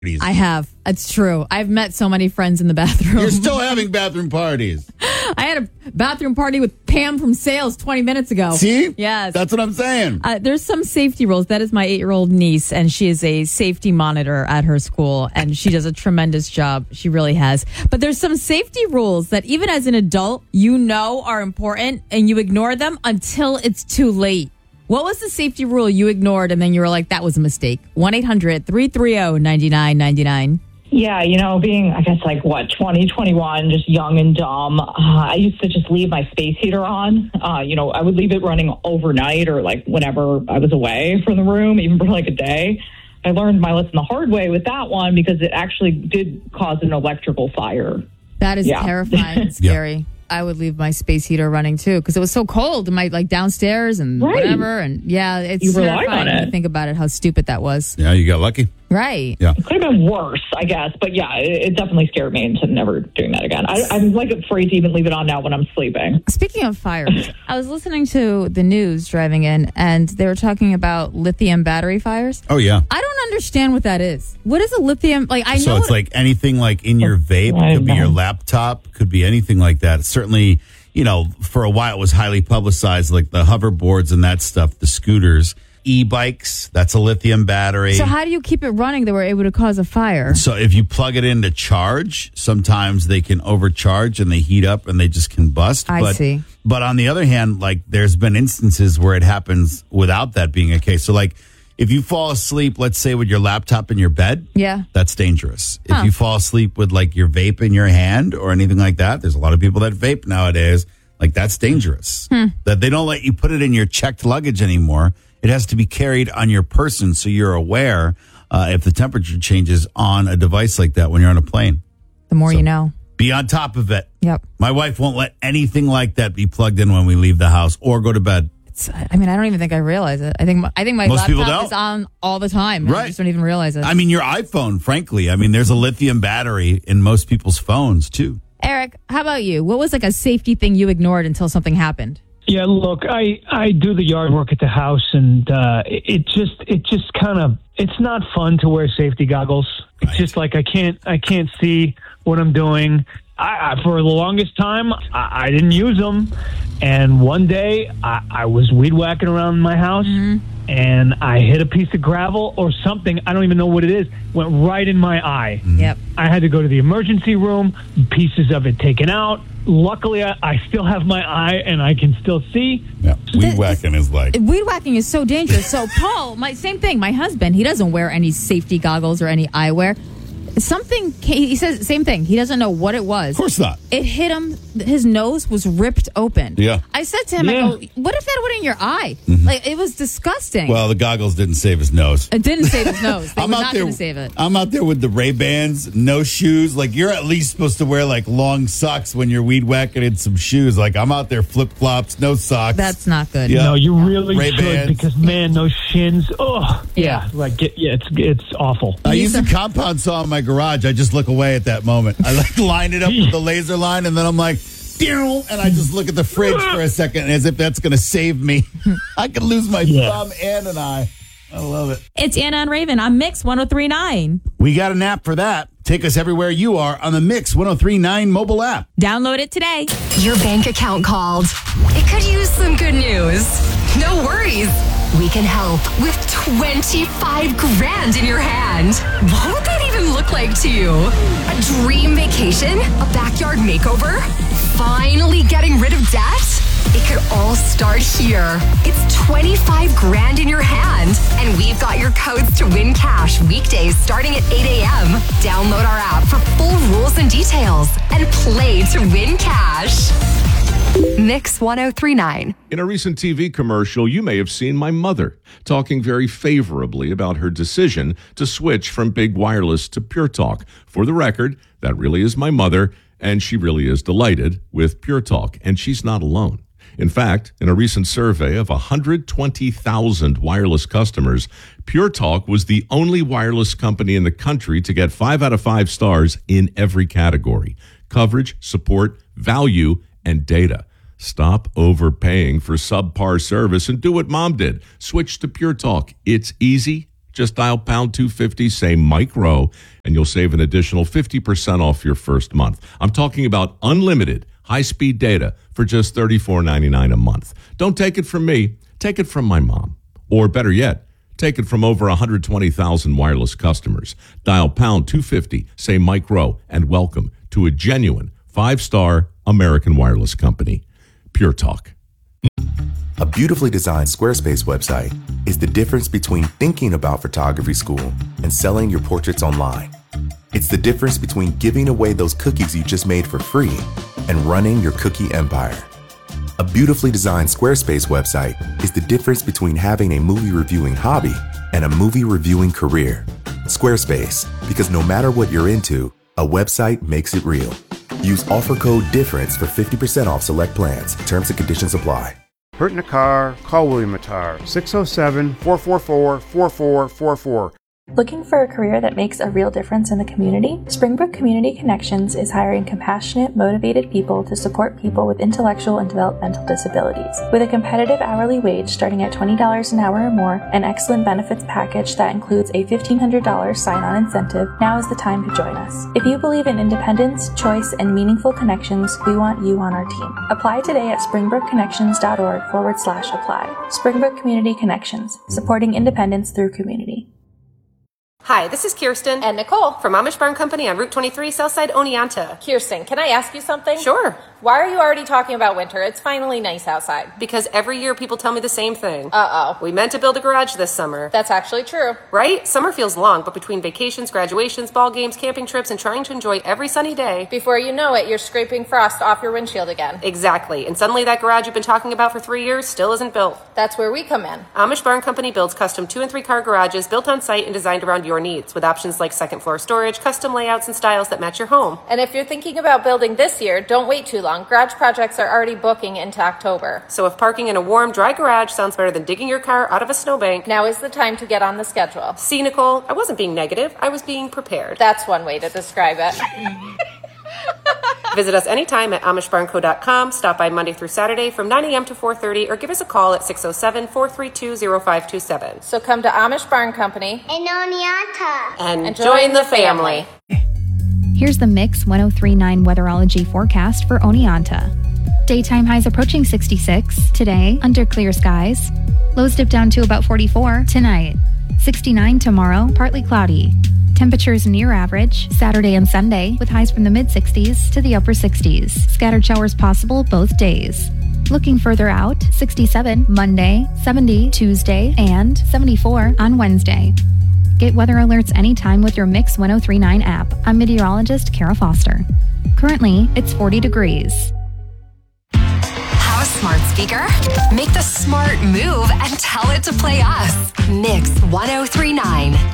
I have. It's true. I've met so many friends in the bathroom. You're still having bathroom parties. I had a bathroom party with Pam from sales 20 minutes ago. See? Yes. That's what I'm saying. There's some safety rules. That is my 8-year-old niece, and she is a safety monitor at her school, and she does a tremendous job. She really has. But there's some safety rules that even as an adult, you know are important, and you ignore them until it's too late. What was the safety rule you ignored and then you were like, that was a mistake? 1-800-330-9999. Yeah, being, I guess, 20, 21, just young and dumb. I used to just leave my space heater on. I would leave it running overnight or whenever I was away from the room, even for a day. I learned my lesson the hard way with that one because it actually did cause an electrical fire. That is terrifying and scary. Yeah. I would leave my space heater running too because it was so cold in my downstairs and whatever. And it's terrifying when you think about it, how stupid that was. Yeah, you got lucky. Right. Yeah. It could have been worse, I guess. But yeah, it definitely scared me into never doing that again. I'm afraid to even leave it on now when I'm sleeping. Speaking of fires, I was listening to the news driving in and they were talking about lithium battery fires. Oh, yeah. I don't understand what that is. What is a lithium? So it's anything in your vape, could be your laptop, could be anything like that. It's certainly, for a while it was highly publicized, like the hoverboards and that stuff, the scooters. E-bikes, that's a lithium battery. So how do you keep it running that we're able to cause a fire? So if you plug it in to charge, sometimes they can overcharge and they heat up and they just combust. I see. But on the other hand, there's been instances where it happens without that being a case. So if you fall asleep, let's say with your laptop in your bed, that's dangerous. If you fall asleep with your vape in your hand or anything like that, there's a lot of people that vape nowadays, that's dangerous. That they don't let you put it in your checked luggage anymore. It has to be carried on your person so you're aware if the temperature changes on a device like that when you're on a plane. The more you know. Be on top of it. Yep. My wife won't let anything like that be plugged in when we leave the house or go to bed. I don't even think I realize it. I think my Most laptop is on all the time. Right. I just don't even realize it. Your iPhone, frankly. There's a lithium battery in most people's phones, too. Eric, how about you? What was a safety thing you ignored until something happened? Yeah, look, I do the yard work at the house, and it just kind of, it's not fun to wear safety goggles. It's just I can't see what I'm doing. For the longest time, I didn't use them, and one day I was weed whacking around my house, and I hit a piece of gravel or something. I don't even know what it is. Went right in my eye. Yep. I had to go to the emergency room. Pieces of it taken out. Luckily, I still have my eye and I can still see. Yeah, weed whacking is weed whacking is so dangerous. So Paul, same thing. My husband, he doesn't wear any safety goggles or any eyewear. He says same thing. He doesn't know what it was. Of course not. It hit him. His nose was ripped open. Yeah. I said to him, I go, what if that went in your eye? It was disgusting. Well, the goggles didn't save his nose. It didn't save his nose. They were not going to save it. I'm out there with the Ray-Bans, no shoes. You're at least supposed to wear long socks when you're weed whacking in some shoes. I'm out there flip-flops, no socks. That's not good. Yeah. No, you really Ray-Bans. should because, man, those shins, it's awful. I use a compound saw in my garage. I just look away at that moment. I line it up with the laser line, and then I'm like, and I just look at the fridge for a second as if that's going to save me. I could lose my thumb and an eye. I love it. It's Anna and Raven on Mix 103.9. We got an app for that. Take us everywhere you are on the Mix 103.9 mobile app. Download it today. Your bank account called. It could use some good news. No worries. We can help with 25 grand in your hand. What would that even look like to you? A dream vacation? A backyard makeover? Finally getting rid of debt? It could all start here. It's 25 grand in your hand. And we've got your codes to win cash weekdays starting at 8 a.m. Download our app for full rules and details and play to win cash. Mix 103.9. In a recent TV commercial, you may have seen my mother talking very favorably about her decision to switch from Big Wireless to Pure Talk. For the record, that really is my mother, and she really is delighted with Pure Talk, and she's not alone. In fact, in a recent survey of 120,000 wireless customers, Pure Talk was the only wireless company in the country to get 5 out of 5 stars in every category: coverage, support, value, and data. Stop overpaying for subpar service and do what Mom did. Switch to Pure Talk. It's easy, Just dial pound 250, say Mike Rowe, and you'll save an additional 50% off your first month. I'm talking about unlimited high-speed data for just $34.99 a month. Don't take it from me. Take it from my mom. Or better yet, take it from over 120,000 wireless customers. Dial pound 250, say Mike Rowe, and welcome to a genuine 5-star American wireless company. Pure Talk. A beautifully designed Squarespace website is the difference between thinking about photography school and selling your portraits online. It's the difference between giving away those cookies you just made for free and running your cookie empire. A beautifully designed Squarespace website is the difference between having a movie reviewing hobby and a movie reviewing career. Squarespace, because no matter what you're into, a website makes it real. Use offer code DIFFERENCE for 50% off select plans. Terms and conditions apply. Hurt in a car? Call William Attar, 607-444-4444. Looking for a career that makes a real difference in the community? Springbrook Community Connections is hiring compassionate, motivated people to support people with intellectual and developmental disabilities. With a competitive hourly wage starting at $20 an hour or more, an excellent benefits package that includes a $1,500 sign-on incentive, now is the time to join us. If you believe in independence, choice, and meaningful connections, we want you on our team. Apply today at springbrookconnections.org/apply. Springbrook Community Connections, supporting independence through community. Hi, this is Kirsten and Nicole from Amish Barn Company on Route 23, Southside Oneonta. Kirsten, can I ask you something? Sure. Why are you already talking about winter? It's finally nice outside. Because every year people tell me the same thing. Uh-oh. We meant to build a garage this summer. That's actually true. Right? Summer feels long, but between vacations, graduations, ball games, camping trips, and trying to enjoy every sunny day, before you know it, you're scraping frost off your windshield again. Exactly. And suddenly that garage you've been talking about for 3 years still isn't built. That's where we come in. Amish Barn Company builds custom 2- and 3-car garages built on site and designed around your needs, with options like second floor storage, custom layouts, and styles that match your home. And if you're thinking about building this year, don't wait too long. Garage projects are already booking into October. So if parking in a warm, dry garage sounds better than digging your car out of a snowbank, now is the time to get on the schedule. See, Nicole, I wasn't being negative. I was being prepared. That's one way to describe it. Visit us anytime at AmishBarnCo.com. Stop by Monday through Saturday from 9 a.m. to 4:30 or give us a call at 607-432-0527. So come to Amish Barn Company in Oneonta and join the family. Here's the Mix 103.9 weatherology forecast for Oneonta. Daytime highs approaching 66 today under clear skies. Lows dip down to about 44 tonight. 69 tomorrow, partly cloudy. Temperatures near average Saturday and Sunday with highs from the mid-60s to the upper 60s. Scattered showers possible both days. Looking further out, 67 Monday, 70 Tuesday, and 74 on Wednesday. Get weather alerts anytime with your Mix 103.9 app. I'm meteorologist Kara Foster. Currently, it's 40 degrees. House smart speaker? Make the smart move and tell it to play us. Mix 103.9.